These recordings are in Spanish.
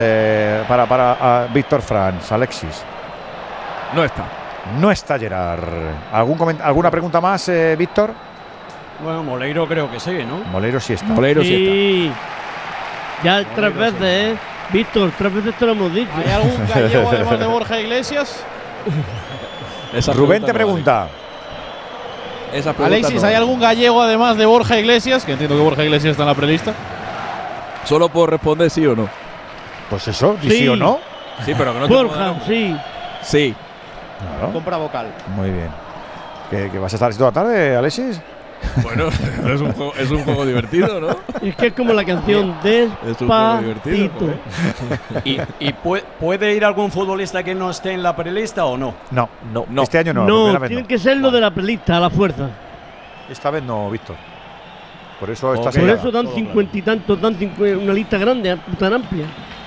para Víctor Franz, Alexis. No está. No está Gerard. ¿Alguna pregunta más, Víctor? Bueno, Moleiro creo que sí, ¿no? Moleiro sí está. Moleiro sí está. Ya tres veces, ¿eh? Víctor, 3 veces te lo hemos dicho. ¿Hay algún gallego además de Borja Iglesias? Rubén te pregunta. Alexis, ¿hay algún gallego además de Borja Iglesias? Que entiendo que Borja Iglesias está en la prelista. Solo por responder sí o no. Pues eso, sí o no. Sí, pero que no te Borja, sí. Sí. Claro. Compra vocal. Muy bien. ¿Que vas a estar así toda la tarde, Alexis? Bueno, es un juego divertido, ¿no? Es que es como la canción Despacito. ¿Y puede ir algún futbolista que no esté en la prelista o no? No. Este año no. No, tiene que ser lo de la prelista, a la fuerza. Esta vez no, Víctor. Por eso está Por eso dan 50 y tantos, una lista grande, tan amplia.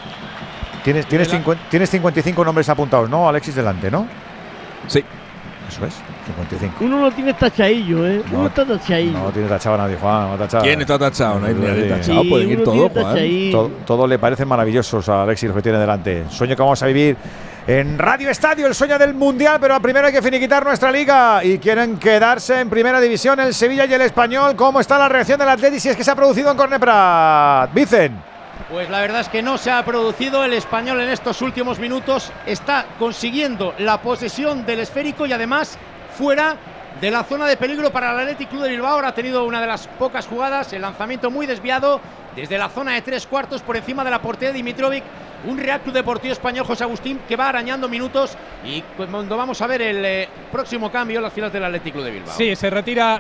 Tienes 55 nombres apuntados, ¿no, Alexis? Delante, ¿no? Sí. Eso es, 55. Uno no tiene tachadillo, ¿eh? No, uno está tachadillo. No tiene tachado a nadie, Juan. No tachado. ¿Quién está tachado? No hay nadie tachado. Sí, Pueden ir todos, Juan. Todo le parece maravillosos a Alexis lo que tiene delante. Sueño que vamos a vivir en Radio Estadio, el sueño del Mundial, pero primero hay que finiquitar nuestra liga y quieren quedarse en primera división el Sevilla y el Español. ¿Cómo está la reacción del Atleti si es que se ha producido en Corneprat? Vicen. Pues la verdad es que no se ha producido. El Español en estos últimos minutos está consiguiendo la posesión del esférico y además fuera de la zona de peligro para el Athletic Club de Bilbao. Ahora ha tenido una de las pocas jugadas, el lanzamiento muy desviado desde la zona de 3/4 por encima de la portería de Dimitrovic. Un Real Club Deportivo Español, José Agustín, que va arañando minutos y cuando vamos a ver el próximo cambio en las filas del Athletic Club de Bilbao. Sí, se retira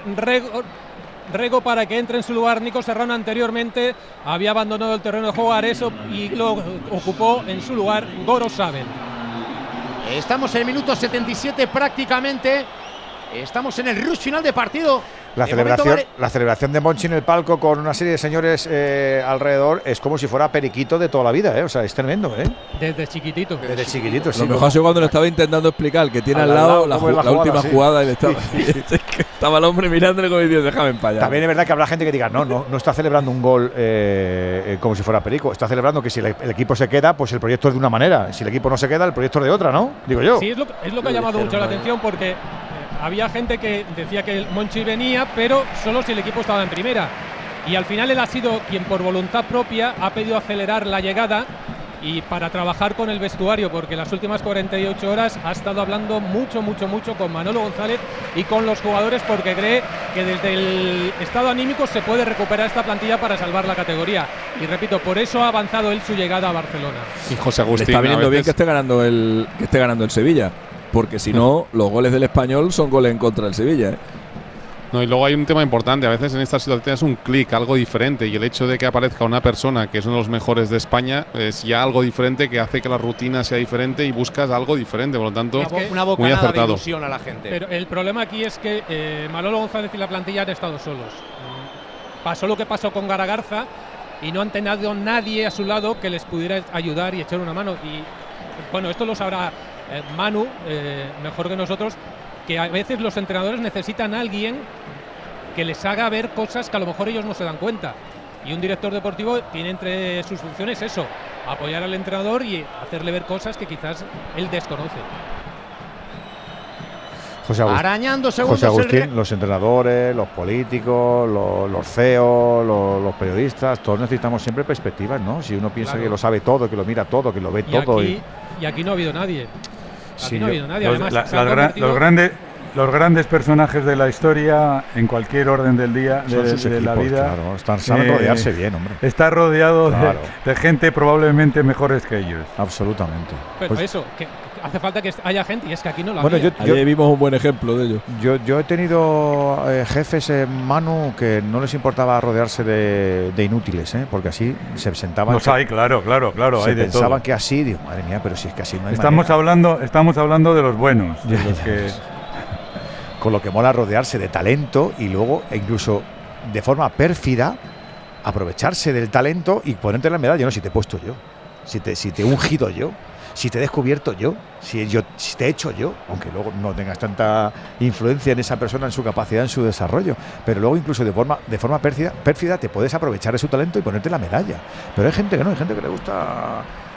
Rego para que entre en su lugar Nico Serrano. Anteriormente había abandonado el terreno de juego Areso y lo ocupó en su lugar Gorosabel. Estamos en el minuto 77 prácticamente. Estamos en el rush final de partido. La celebración de Monchi en el palco con una serie de señores alrededor es como si fuera periquito de toda la vida, ¿eh? O sea, es tremendo, ¿eh? Desde chiquitito. Desde chiquitito, sí. Lo mejor ha sido cuando le estaba intentando explicar que tiene al lado la última jugada y le estaba, estaba el hombre mirándole como diciendo, déjame en paz. También es verdad que habrá gente que diga, no está celebrando un gol como si fuera perico. Está celebrando que si el equipo se queda, pues el proyecto es de una manera. Si el equipo no se queda, el proyecto es de otra, ¿no? Digo yo. Sí, es lo que ha llamado mucho la atención porque había gente que decía que el Monchi venía, pero solo si el equipo estaba en primera. Y al final él ha sido quien por voluntad propia ha pedido acelerar la llegada y para trabajar con el vestuario, porque las últimas 48 horas ha estado hablando mucho con Manolo González y con los jugadores, porque cree que desde el estado anímico se puede recuperar esta plantilla para salvar la categoría. Y repito, por eso ha avanzado él su llegada a Barcelona. Y José Agustín, está viniendo bien que esté ganando el Sevilla, porque si no, los goles del Español son goles en contra del Sevilla, ¿eh? No, y luego hay un tema importante, a veces en estas situaciones un clic, algo diferente, y el hecho de que aparezca una persona que es uno de los mejores de España es ya algo diferente que hace que la rutina sea diferente y buscas algo diferente, por lo tanto, una muy acertado. De ilusión a la gente. Pero el problema aquí es que Manolo González y la plantilla han estado solos. Pasó lo que pasó con Garagarza y no han tenido nadie a su lado que les pudiera ayudar y echar una mano. Y bueno, esto lo sabrá Manu mejor que nosotros, que a veces los entrenadores necesitan a alguien que les haga ver cosas que a lo mejor ellos no se dan cuenta. Y un director deportivo tiene entre sus funciones eso, apoyar al entrenador y hacerle ver cosas que quizás él desconoce. Arañando segundos. José Agustín, los entrenadores, los políticos, los CEOs, los periodistas, todos necesitamos siempre perspectivas, ¿no? Si uno piensa que lo sabe todo, que lo mira todo, que lo ve todo. Y aquí no ha habido nadie. Sí, no ha habido nadie. Los grandes personajes de la historia, en cualquier orden del día, de la vida, claro, saben rodearse bien, hombre. Está rodeado de gente probablemente mejores que ellos. Absolutamente. Pero eso, que hace falta que haya gente, y es que aquí no la había. Ayer vimos un buen ejemplo de ello. Yo he tenido jefes en Manu que no les importaba rodearse de inútiles, porque así se sentaban. Los hay, claro. Se hay de pensaban todo. Que así, digo, madre mía, pero si es que así no hay estamos hablando de los buenos, de los que. Con lo que mola rodearse de talento y luego incluso de forma pérfida aprovecharse del talento y ponerte la medalla. No, si te he puesto yo, si te he ungido yo, si te he descubierto yo, si te he hecho yo, aunque luego no tengas tanta influencia en esa persona, en su capacidad, en su desarrollo, pero luego incluso de forma pérfida te puedes aprovechar de su talento y ponerte la medalla. Pero hay gente que no, hay gente que le gusta